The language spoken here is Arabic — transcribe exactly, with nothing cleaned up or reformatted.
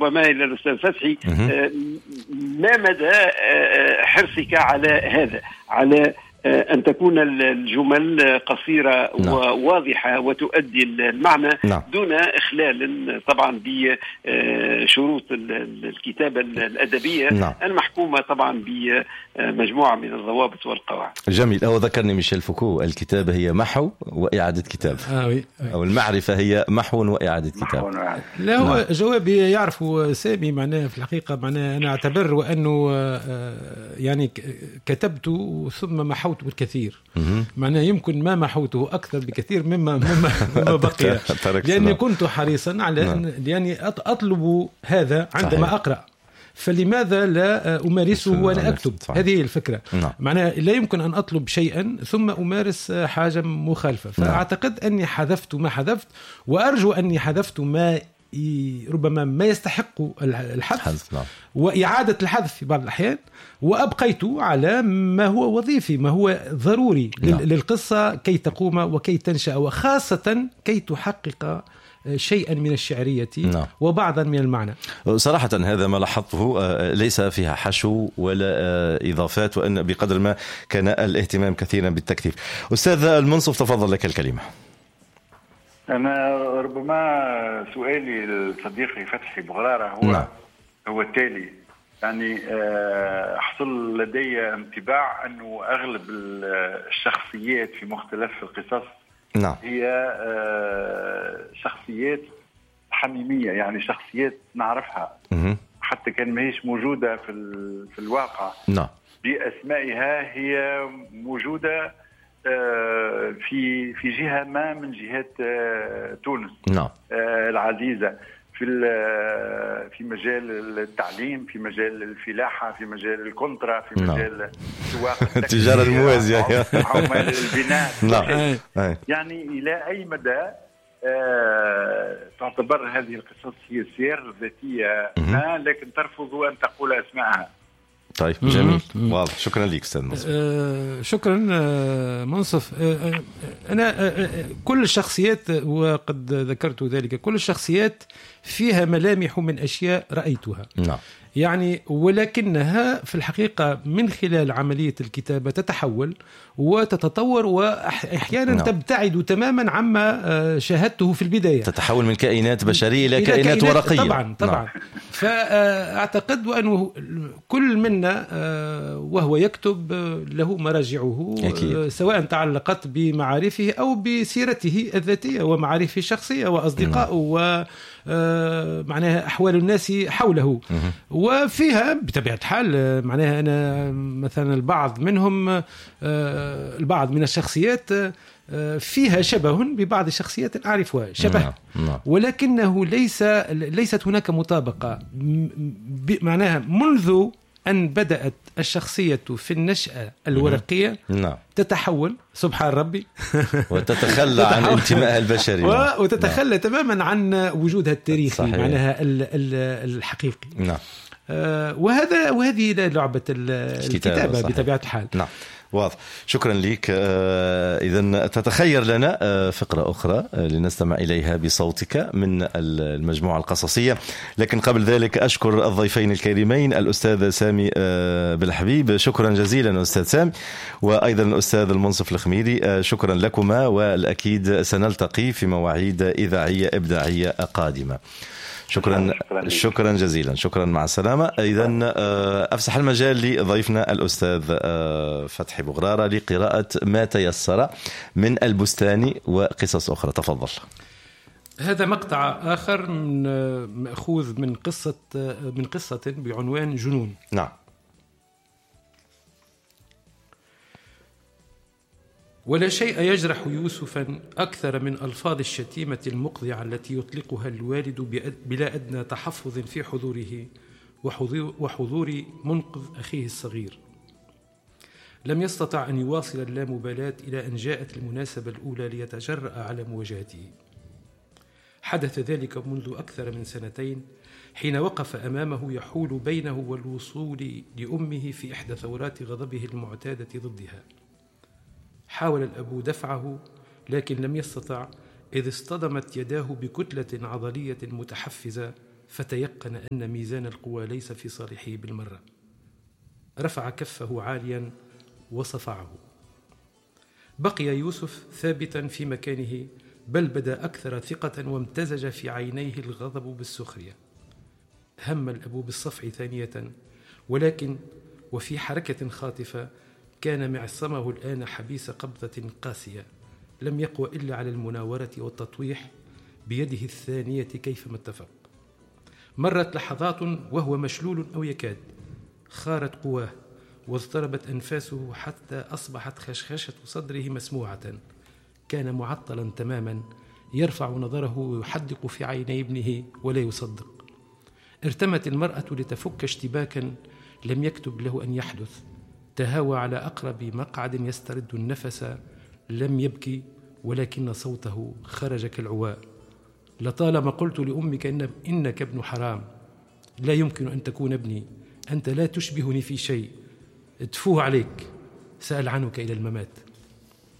ربما إلى الأستاذ فتحي، ما مدى حرصك على هذا، على أن تكون الجمل قصيرة نعم. وواضحة وتؤدي المعنى نعم. دون إخلال طبعا بشروط الكتابة الأدبية نعم. المحكومة طبعا بمجموعة من الضوابط والقواعد. جميل. أو ذكرني ميشيل فوكو، الكتابة هي محو وإعادة كتاب، آه أو المعرفة هي محو وإعادة كتاب. لا هو نعم. جوابي يعرف سامي معناه في الحقيقة، معناه أنا أعتبر وأنه يعني كتبت ثم محو بالكثير، معناه يمكن ما محوته أكثر بكثير مما مما, مما بقي، لأني كنت حريصا على أن يعني أطلب هذا عندما صحيح. أقرأ، فلماذا لا أمارسه وأنا أكتب؟ صحيح. هذه الفكرة. نعم. معناه لا يمكن أن أطلب شيئا ثم أمارس حاجة مخالفة. فأعتقد أني حذفت ما حذفت، وأرجو أني حذفت ما ربما ما يستحق الحذف نعم. وإعادة الحذف في بعض الأحيان، وأبقيت على ما هو وظيفي، ما هو ضروري نعم. للقصة كي تقوم وكي تنشأ، وخاصة كي تحقق شيئا من الشعرية نعم. وبعضا من المعنى. صراحة هذا ما لاحظته، ليس فيها حشو ولا إضافات، وأن بقدر ما كان الاهتمام كثيرا بالتكثيف. أستاذ المنصف تفضل لك الكلمة. أنا ربما سؤالي لصديقي فتحي بغرارة هو نعم. هو التالي، يعني حصل لدي انطباع أنه أغلب الشخصيات في مختلف القصص نعم. هي شخصيات حميمية، يعني شخصيات نعرفها م- حتى كان ما هيش موجودة في في الواقع نعم. بأسمائها هي موجودة في في جهة ما من جهات تونس نعم. العزيزة، في في مجال التعليم، في مجال الفلاحة، في مجال الكونترا، في مجال سواق التجارة الموازية، عمال البناء نعم. يعني إلى أي مدى تعتبر هذه القصص هي سير ذاتية ما، لكن ترفض أن تقول أسمائها؟ طيب جميل، واضح. شكرا لك أستاذ منصف. آه شكرا آه منصف. آه أنا آه كل الشخصيات، وقد ذكرت ذلك، كل الشخصيات فيها ملامح من أشياء رأيتها نعم. يعني ولكنها في الحقيقة من خلال عملية الكتابة تتحول وتتطور، وأحيانا نعم. تبتعد تماما عما شاهدته في البداية، تتحول من كائنات بشرية إلى كائنات, كائنات ورقية. طبعا طبعا نعم. فأعتقد أنه كل منا وهو يكتب له مراجعه أكيد. سواء تعلقت بمعارفه أو بسيرته الذاتية ومعارفه الشخصية وأصدقائه و معناها أحوال الناس حوله، وفيها بطبيعة الحال معناها أنا مثلا البعض منهم البعض من الشخصيات فيها شبه ببعض الشخصيات أعرفها شبه، ولكنه ليس ليست هناك مطابقة، معناها منذ أن بدأت الشخصية في النشأة الورقية نعم. تتحول سبحان ربي وتتخلى عن انتمائها البشري وتتخلى نعم. تماما عن وجودها التاريخي صحيح. معناها الحقيقي نعم. آه وهذا وهذه لعبة الكتابة بطبيعة الحال نعم. واضح. شكرا لك. إذن تتخير لنا فقرة أخرى لنستمع إليها بصوتك من المجموعة القصصية، لكن قبل ذلك أشكر الضيفين الكريمين الأستاذ سامي بالحبيب، شكرا جزيلا أستاذ سامي، وأيضا الأستاذ المنصف الخميري، شكرا لكما، والأكيد سنلتقي في مواعيد إذاعية إبداعية قادمة. شكرا شكرا جزيلا، شكرا، مع السلامة. إذن أفسح المجال لضيفنا الأستاذ فتحي بغرارة لقراءة ما تيسر من البستاني وقصص أخرى. تفضل. هذا مقطع آخر من مأخوذ من قصة من قصة بعنوان جنون. نعم. ولا شيء يجرح يوسفا أكثر من ألفاظ الشتيمة المقذعة التي يطلقها الوالد بلا أدنى تحفظ في حضوره وحضور منقذ أخيه الصغير. لم يستطع أن يواصل اللامبالاة إلى أن جاءت المناسبة الأولى ليتجرأ على مواجهته. حدث ذلك منذ أكثر من سنتين، حين وقف أمامه يحول بينه والوصول لأمه في إحدى ثورات غضبه المعتادة ضدها. حاول الأب دفعه لكن لم يستطع، إذ اصطدمت يداه بكتلة عضلية متحفزة فتيقن أن ميزان القوى ليس في صالحه بالمرة. رفع كفه عاليا وصفعه. بقي يوسف ثابتا في مكانه، بل بدا أكثر ثقة وامتزج في عينيه الغضب بالسخرية. هم الأب بالصفع ثانية، ولكن وفي حركة خاطفة كان معصمه الآن حبيس قبضة قاسية، لم يقوى إلا على المناورة والتطويح بيده الثانية كيفما اتفق. مرت لحظات وهو مشلول أو يكاد، خارت قواه واضطربت أنفاسه حتى أصبحت خشخشة صدره مسموعة. كان معطلا تماما، يرفع نظره ويحدق في عيني ابنه ولا يصدق. ارتمت المرأة لتفك اشتباكا لم يكتب له أن يحدث. تهاوى على أقرب مقعد يسترد النفس، لم يبكي ولكن صوته خرج كالعواء. لطالما قلت لأمك إن إنك ابن حرام، لا يمكن أن تكون ابني، أنت لا تشبهني في شيء، ادفوه عليك، سألعنك إلى الممات.